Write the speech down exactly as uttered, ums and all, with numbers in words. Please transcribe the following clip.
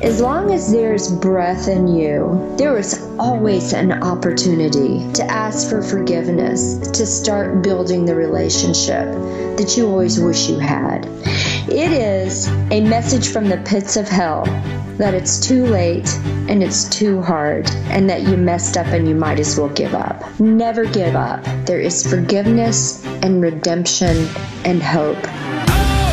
As long as there's breath in you, there is always an opportunity to ask for forgiveness, to start building the relationship that you always wish you had. It is a message from the pits of hell that it's too late and it's too hard and that you messed up and you might as well give up. Never give up. There is forgiveness and redemption and hope